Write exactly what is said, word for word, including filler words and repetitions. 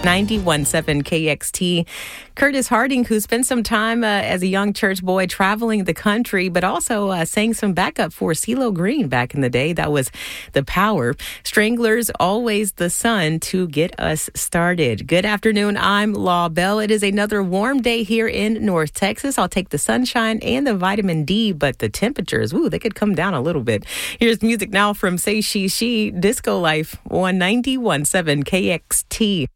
ninety-one point seven K X T. Curtis Harding, who spent some time uh, as a young church boy traveling the country, but also uh, sang some backup for CeeLo Green back in the day. That was The Power. Stranglers, Always the Sun to get us started. Good afternoon. I'm Law Bell. It is another warm day here in North Texas. I'll take the sunshine and the vitamin D, but the temperatures, ooh, they could come down a little bit. Here's music now from Say She She, Disco Life on ninety-one point seven K X T.